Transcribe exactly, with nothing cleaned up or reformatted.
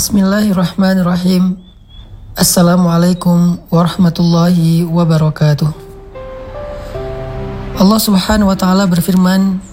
Bismillahirrahmanirrahim. Assalamualaikum warahmatullahi wabarakatuh. Allah Subhanahu wa taala berfirman,